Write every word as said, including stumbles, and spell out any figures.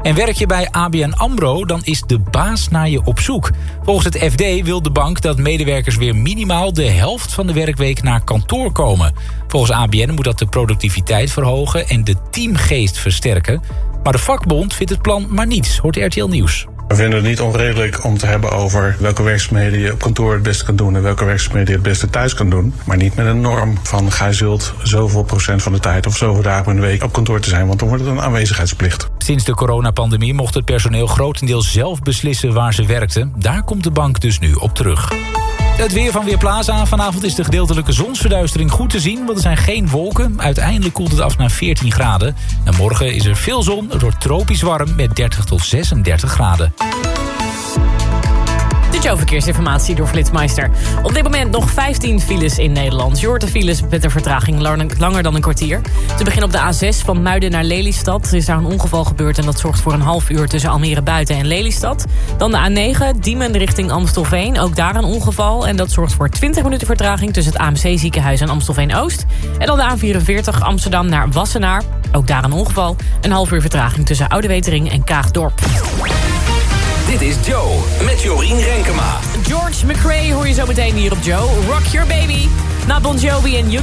En werk je bij A B N AMRO, dan is de baas naar je op zoek. Volgens het F D wil de bank dat medewerkers weer minimaal de helft van de werkweek naar kantoor komen. Volgens A B N moet dat de productiviteit verhogen en de teamgeest versterken. Maar de vakbond vindt het plan maar niets, hoort R T L Nieuws. We vinden het niet onredelijk om te hebben over welke werkzaamheden je op kantoor het beste kan doen en welke werkzaamheden je het beste thuis kan doen. Maar niet met een norm van gij zult zoveel procent van de tijd of zoveel dagen in de week op kantoor te zijn, want dan wordt het een aanwezigheidsplicht. Sinds de coronapandemie mocht het personeel grotendeels zelf beslissen waar ze werkten. Daar komt de bank dus nu op terug. Het weer van Weerplaza. Vanavond is de gedeeltelijke zonsverduistering goed te zien, want er zijn geen wolken. Uiteindelijk koelt het af naar veertien graden. En morgen is er veel zon, het wordt tropisch warm met dertig tot zesendertig graden. De Joe-verkeersinformatie door Flitsmeister. Op dit moment nog vijftien files in Nederland. Je hoort de files met een vertraging langer dan een kwartier. Te beginnen op de A zes van Muiden naar Lelystad. Er is daar een ongeval gebeurd en dat zorgt voor een half uur tussen Almere Buiten en Lelystad. Dan de A negen, Diemen richting Amstelveen. Ook daar een ongeval en dat zorgt voor twintig minuten vertraging tussen het A M C ziekenhuis en Amstelveen Oost. En dan de A vierenveertig Amsterdam naar Wassenaar. Ook daar een ongeval. Een half uur vertraging tussen Oude Wetering en Kaagdorp. Dit is Joe met Jorien Renkema. George McRae hoor je zo meteen hier op Joe. Rock Your Baby. Na Bon Jovi en You